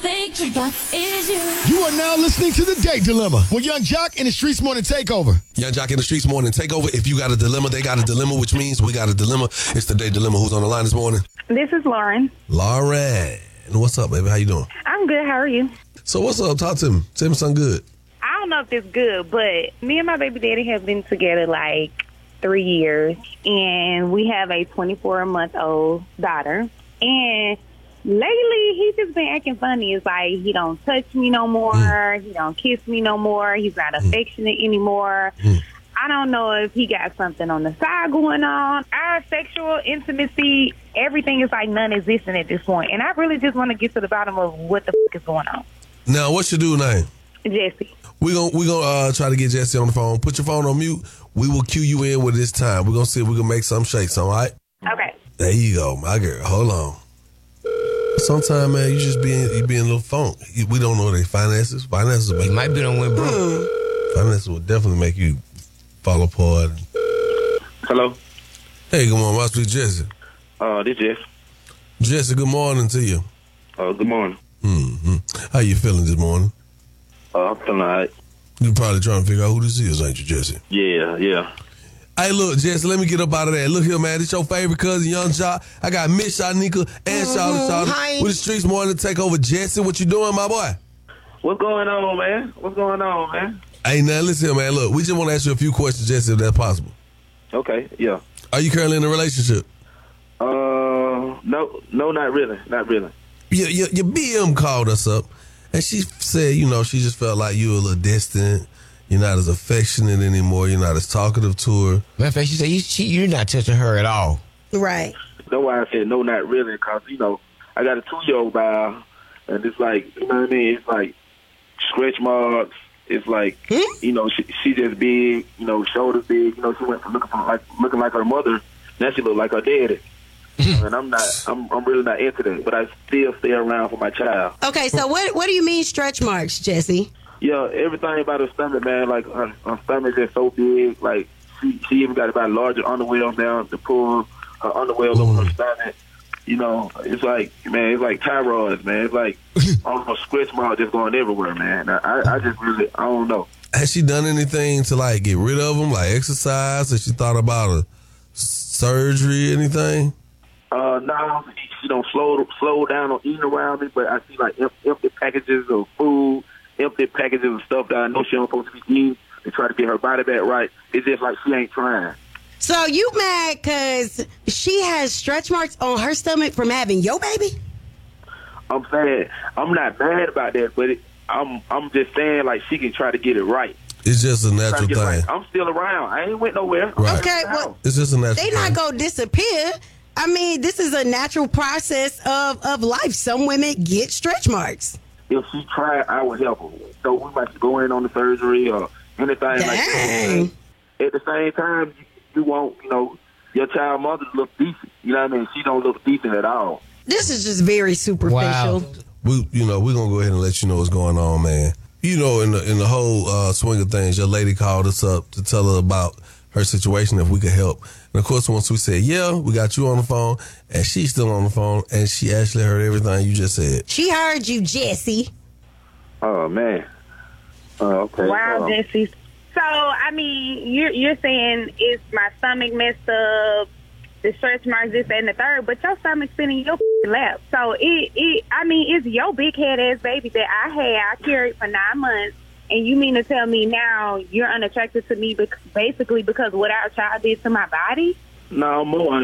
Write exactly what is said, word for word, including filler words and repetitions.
think is you. You are now listening to The Date Dilemma with Young Jock and the Streets Morning Takeover. Young Jock in the Streets Morning Takeover. If you got a dilemma, they got a dilemma, which means we got a dilemma. It's The Date Dilemma. Who's on the line this morning? This is Lauren. Lauren. What's up, baby? How you doing? I'm good. How are you? So what's up? Talk to me. Tell me something good. I don't know if it's good, but me and my baby daddy have been together like three years, and we have a twenty-four-month-old daughter. And lately, he's just been acting funny. It's like he don't touch me no more. Mm. He don't kiss me no more. He's not mm. affectionate anymore. Mm. I don't know if he got something on the side going on. Our sexual intimacy, everything is like non-existent at this point. And I really just want to get to the bottom of what the f*** is going on. Now, what's your dude name? Jesse. We're going we gonna, uh, try to get Jesse on the phone. Put your phone on mute. We will cue you in with this time. We're going to see if we can make something shake, some, all right? Okay. There you go, my girl. Hold on. Sometimes, man, you just being you being a little funk. We don't know their finances. Finances make you might be on went broke. Finances will definitely make you fall apart. Hello. Hey, good morning. I speak to Jesse. Uh, this Jesse. Jesse, good morning to you. Uh, good morning. Mm-hmm. How you feeling this morning? Uh, I'm feeling all right. You're probably trying to figure out who this is, ain't you, Jesse? Yeah, yeah. Hey, look, Jesse, let me get up out of that. Look here, man. This your favorite cousin, Young Jock. I got Miss Shanika and mm-hmm. Shawty Shawty with the Streets Morning to take over. Jesse, what you doing, my boy? What's going on, man? What's going on, man? Hey, now, listen here, man. Look, we just want to ask you a few questions, Jesse, if that's possible. Okay, yeah. Are you currently in a relationship? Uh, no, no, not really. Not really. Your, your, your B M called us up, and she said, you know, she just felt like you were a little distant. You're not as affectionate anymore. You're not as talkative to her. Matter of fact, she said you, she, you're not touching her at all. Right. That's why I said no, not really, because, you know, I got a two-year-old by, and it's like, you know what I mean? It's like stretch marks. It's like, hmm? you know, she, she just big, you know, shoulders big. You know, she went from looking, from like, looking like her mother. Now she look like her daddy. And I'm not, I'm, I'm really not into that, but I still stay around for my child. Okay, so what, what do you mean stretch marks, Jesse? Yeah, everything about her stomach, man. Like her, her stomach is so big. Like she, she even got about larger underwear down to pull her underwear over her stomach. You know, it's like, man, it's like thyroids, man. It's like almost stretch mark just going everywhere, man. I, I just really, I don't know. Has she done anything to like get rid of them, like exercise? Has she thought about a surgery, anything? Uh, no, she don't slow slow down on eating around me, but I see like empty packages of food. Empty packages and stuff that I know she don't supposed to be eating to try to get her body back right. It's just like she ain't trying. So you mad because she has stretch marks on her stomach from having your baby? I'm saying I'm not mad about that, but it, I'm I'm just saying like she can try to get it right. It's just a natural thing. Right. I'm still around. I ain't went nowhere. Right. Okay, well, it's just a natural they thing. not gonna disappear. I mean, this is a natural process of, of life. Some women get stretch marks. If she tried, I would help her. So we might go in on the surgery or anything Dang. like that. At the same time, you, you want, you know, your child mother to look decent. You know what I mean? She don't look decent at all. This is just very superficial. Wow. We, you know, we're going to go ahead and let you know what's going on, man. You know, in the, in the whole uh, swing of things, your lady called us up to tell her about her situation, if we could help. And of course, once we said, yeah, we got you on the phone, and she's still on the phone, and she actually heard everything you just said. She heard you, Jesse. Oh, man. Oh, okay. Wow, um, Jesse. So, I mean, you're, you're saying it's my stomach messed up, the stretch marks, this, that, and the third, but your stomach's sitting in your lap. So, it, it, I mean, it's your big head ass baby that I had, I carried for nine months. And you mean to tell me now you're unattracted to me basically because what our child did to my body? No, more